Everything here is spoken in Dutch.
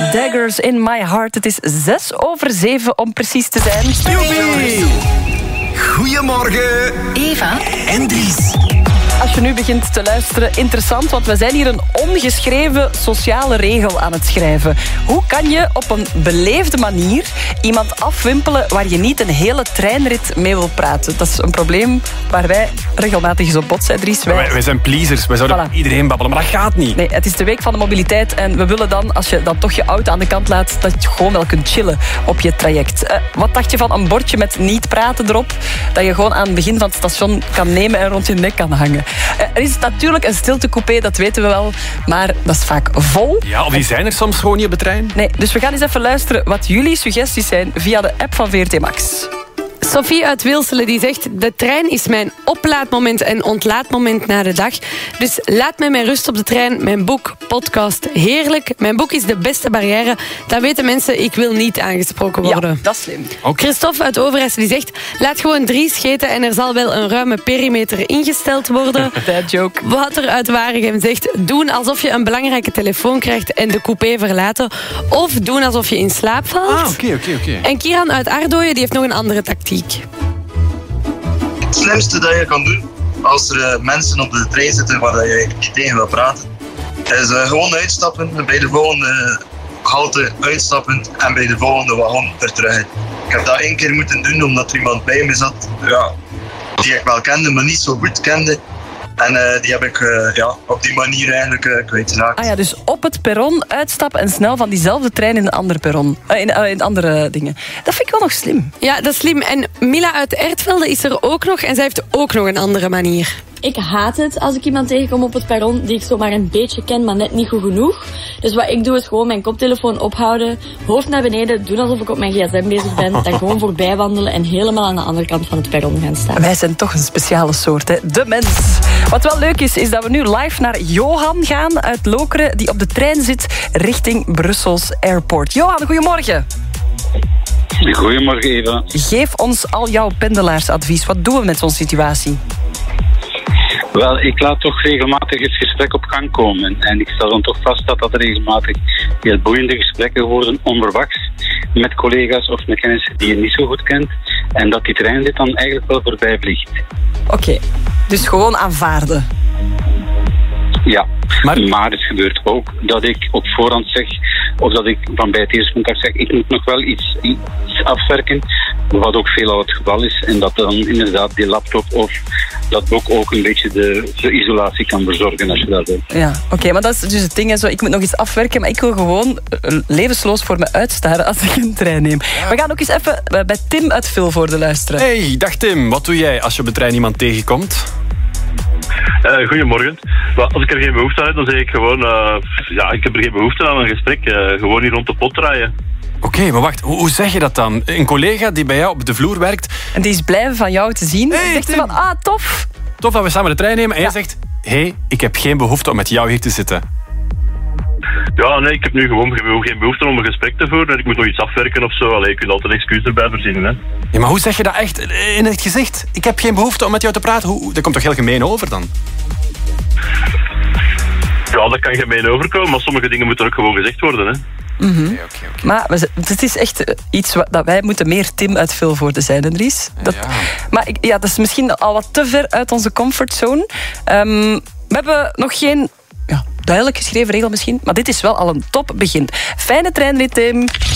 Daggers in my heart. Het is 6:07 om precies te zijn. Joepie! Goedemorgen, Eva en Dries. Als je nu begint te luisteren, interessant, want we zijn hier een ongeschreven sociale regel aan het schrijven. Hoe kan je op een beleefde manier iemand afwimpelen waar je niet een hele treinrit mee wil praten? Dat is een probleem waar wij regelmatig eens op bot zijn, Dries. Wij zijn pleasers, wij zouden Voilà. iedereen babbelen, maar dat gaat niet. Nee, het is de week van de mobiliteit en we willen dan, als je dan toch je auto aan de kant laat, dat je gewoon wel kunt chillen op je traject. Wat dacht je van een bordje met niet praten erop, dat je gewoon aan het begin van het station kan nemen en rond je nek kan hangen? Er is natuurlijk een stiltecoupé, dat weten we wel, maar dat is vaak vol. Ja, of die zijn er soms gewoon niet op de trein. Nee, dus we gaan eens even luisteren wat jullie suggesties zijn via de app van VRT Max. Sophie uit Wilselen die zegt: de trein is mijn oplaadmoment en ontlaadmoment na de dag. Dus laat mij met rust op de trein. Mijn boek, podcast, heerlijk. Mijn boek is de beste barrière. Dan weten mensen, ik wil niet aangesproken worden. Ja, dat is slim. Christophe uit Overijssel die zegt: laat gewoon 3 scheten en er zal wel een ruime perimeter ingesteld worden. Bad joke. Wouter uit Waregem zegt: doen alsof je een belangrijke telefoon krijgt en de coupé verlaten. Of doen alsof je in slaap valt. Oké. En Kieran uit Ardooien die heeft nog een andere tactiek. Het slimste dat je kan doen als er mensen op de trein zitten waar je niet tegen wil praten, is gewoon uitstappen, bij de volgende halte uitstappen en bij de volgende wagon weer terug. Ik heb dat 1 keer moeten doen omdat er iemand bij me zat die ik wel kende, maar niet zo goed kende. En die heb ik op die manier eigenlijk kwijtgeraakt. Ah ja, dus op het perron uitstappen en snel van diezelfde trein in een ander perron. In andere dingen. Dat vind ik wel nog slim. Ja, dat is slim. En Mila uit Ertvelde is er ook nog en zij heeft ook nog een andere manier. Ik haat het als ik iemand tegenkom op het perron die ik zomaar een beetje ken, maar net niet goed genoeg. Dus wat ik doe is gewoon mijn koptelefoon ophouden, hoofd naar beneden, doen alsof ik op mijn gsm bezig ben, dan gewoon voorbij wandelen en helemaal aan de andere kant van het perron gaan staan. Wij zijn toch een speciale soort, hè? De mens. Wat wel leuk is dat we nu live naar Johan gaan uit Lokeren, die op de trein zit richting Brussels Airport. Johan, goedemorgen. Goedemorgen, Eva. Geef ons al jouw pendelaarsadvies. Wat doen we met zo'n situatie? Wel, ik laat toch regelmatig het gesprek op gang komen. En ik stel dan toch vast dat er regelmatig heel boeiende gesprekken worden, onverwachts, met collega's of met kennissen die je niet zo goed kent. En dat die treinrit dan eigenlijk wel voorbij vliegt. Oké, dus gewoon aanvaarden. Ja, maar het gebeurt ook dat ik op voorhand zeg, of dat ik van bij het eerste contact zeg, ik moet nog wel iets afwerken, wat ook veelal het geval is. En dat dan inderdaad die laptop of dat boek ook een beetje de isolatie kan verzorgen als je dat wilt. Ja, oké, maar dat is dus het ding. Hè, zo, ik moet nog iets afwerken, maar ik wil gewoon levensloos voor me uitstaren als ik een trein neem. We gaan ook eens even bij Tim uit Vilvoorde luisteren. Hey, dag Tim. Wat doe jij als je op de trein iemand tegenkomt? Goedemorgen. Als ik er geen behoefte aan heb, dan zeg ik gewoon... ik heb er geen behoefte aan een gesprek. Gewoon hier rond de pot draaien. Oké, maar wacht. Hoe zeg je dat dan? Een collega die bij jou op de vloer werkt... En die is blij van jou te zien. Hey, zegt ze van, tof. Tof dat we samen de trein nemen. En jij zegt, hey, ik heb geen behoefte om met jou hier te zitten. Ja, nee, ik heb nu gewoon geen behoefte om een gesprek te voeren. Ik moet nog iets afwerken of zo. Allee, je kunt altijd een excuus erbij verzinnen, hè. Ja, maar hoe zeg je dat echt in het gezicht? Ik heb geen behoefte om met jou te praten. Dat komt toch heel gemeen over dan? Ja, dat kan gemeen overkomen, maar sommige dingen moeten ook gewoon gezegd worden, hè. Mm-hmm. Okay. Maar het is echt iets dat wij moeten meer Tim uit Vilvoorde zijn, hè, Dries? Maar dat is misschien al wat te ver uit onze comfortzone. We hebben nog geen duidelijk geschreven regel misschien, maar dit is wel al een top begin. Fijne treinrit, Tim.